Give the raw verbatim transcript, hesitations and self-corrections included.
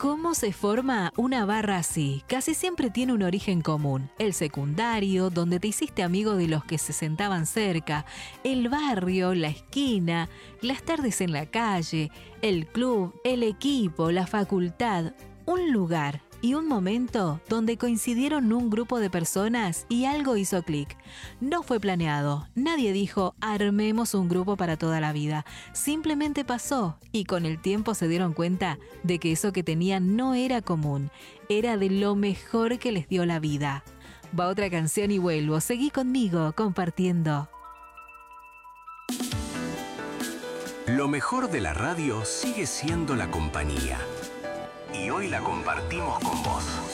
¿Cómo se forma una barra así? Casi siempre tiene un origen común. El secundario, donde te hiciste amigo de los que se sentaban cerca. El barrio, la esquina, las tardes en la calle, el club, el equipo, la facultad. Un lugar y un momento donde coincidieron un grupo de personas y algo hizo clic. No fue planeado, nadie dijo armemos un grupo para toda la vida. Simplemente pasó y con el tiempo se dieron cuenta de que eso que tenían no era común, era de lo mejor que les dio la vida. Va otra canción y vuelvo, seguí conmigo compartiendo. Lo mejor de la radio sigue siendo la compañía. Y hoy la compartimos con vos.